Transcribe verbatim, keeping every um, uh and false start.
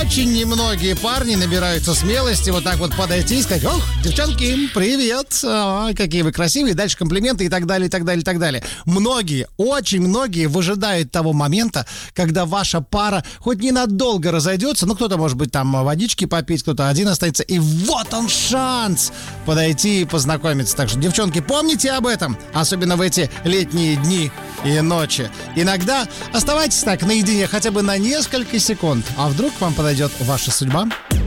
очень немногие парни набираются смелости вот так вот подойти и сказать: ох, девчонки, привет, а, какие вы красивые, дальше комплименты и так далее, и так далее, и так далее. Многие, очень многие выжидают того момента, когда ваша пара хоть ненадолго разойдется, ну, кто-то, может быть, там водички попить, кто-то один остается, и вот он шанс подойти и познакомиться. Так что, девчонки, помните об этом, особенно в эти летние дни и ночи. Иногда оставайтесь так наедине хотя бы на несколько секунд, а вдруг вам подойдет ваша судьба.